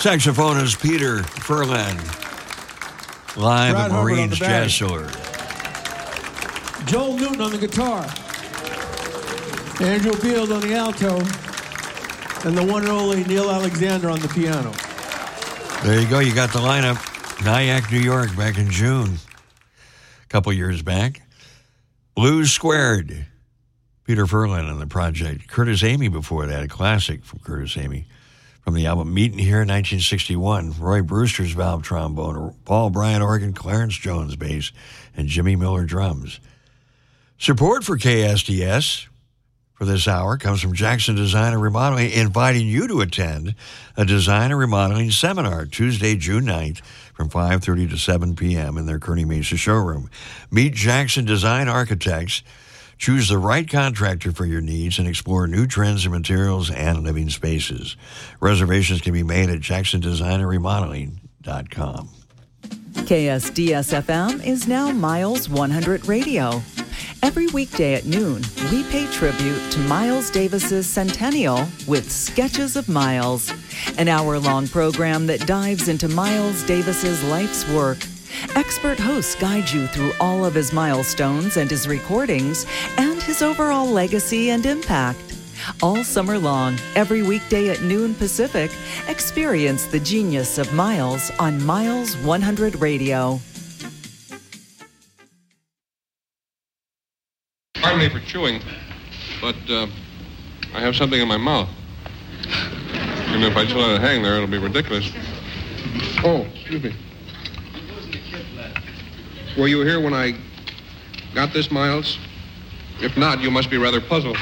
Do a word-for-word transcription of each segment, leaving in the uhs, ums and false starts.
Saxophonist Peter Furlan, live Brad at Hubbard Marines on the Jazz Cellar. Joel Newton on the guitar. Andrew Field on the alto. And the one and only Neil Alexander on the piano. There you go. You got the lineup. Nyack, New York, back in June. A couple years back. Blues Squared. Peter Furlan on the project. Curtis Amy before that, a classic from Curtis Amy. From the album Meetin' Here in nineteen sixty-one. Roy Brewster's valve trombone, Paul Bryant organ, Clarence Jones bass, and Jimmy Miller drums. Support for K S D S for this hour comes from Jackson Design and Remodeling, inviting you to attend a design and remodeling seminar Tuesday, June ninth from five thirty to seven p.m. in their Kearny Mesa showroom. Meet Jackson Design Architects. Choose the right contractor for your needs and explore new trends in materials and living spaces. Reservations can be made at jackson design and remodeling dot com. K S D S F M is now Miles one hundred Radio. Every weekday at noon, we pay tribute to Miles Davis's centennial with Sketches of Miles, an hour-long program that dives into Miles Davis's life's work. Expert hosts guide you through all of his milestones and his recordings and his overall legacy and impact. All summer long, every weekday at noon Pacific, experience the genius of Miles on Miles one hundred Radio. Pardon me for chewing, but uh, I have something in my mouth. And if I just let it hang there, it'll be ridiculous. Oh, excuse me. Were you here when I got this, Miles? If not, you must be rather puzzled.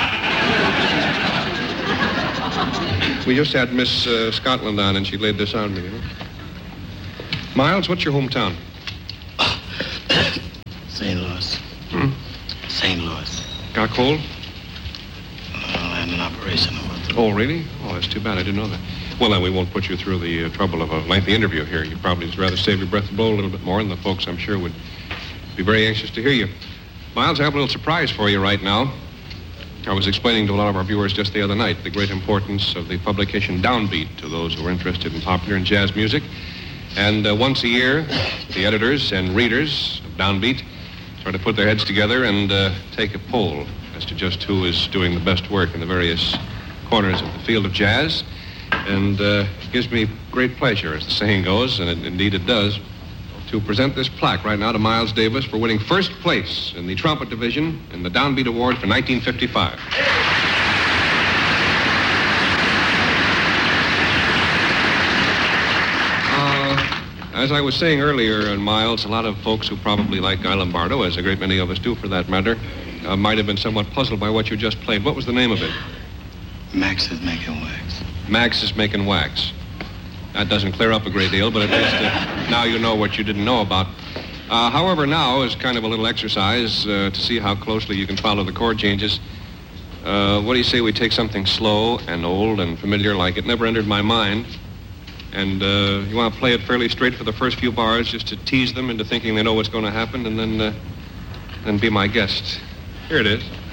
We just had Miss uh, Scotland on, and she laid this on me, you know. Miles, what's your hometown? Saint Louis. Hmm? Saint Louis. Got cold? Uh, I had an operation. Oh, really? Oh, that's too bad. I didn't know that. Well, then we won't put you through the uh, trouble of a lengthy interview here. You probably just rather save your breath and blow a little bit more, and the folks, I'm sure, would be very anxious to hear you. Miles, I have a little surprise for you right now. I was explaining to a lot of our viewers just the other night the great importance of the publication Downbeat to those who are interested in popular and jazz music. And uh, once a year, the editors and readers of Downbeat try to put their heads together and uh, take a poll as to just who is doing the best work in the various corners of the field of jazz. And uh, it gives me great pleasure, as the saying goes, and it, indeed it does, to present this plaque right now to Miles Davis for winning first place in the trumpet division in the Downbeat Award for nineteen fifty-five. Uh, as I was saying earlier, uh, Miles, a lot of folks who probably like Guy Lombardo, as a great many of us do for that matter, uh, might have been somewhat puzzled by what you just played. What was the name of it? Max is making wax. Max is making wax. That doesn't clear up a great deal, but at least uh, now you know what you didn't know about. Uh, however, now is kind of a little exercise uh, to see how closely you can follow the chord changes. Uh, what do you say we take something slow and old and familiar like It Never Entered My Mind, and uh, you want to play it fairly straight for the first few bars just to tease them into thinking they know what's going to happen, and then, uh, then be my guest. Here it is.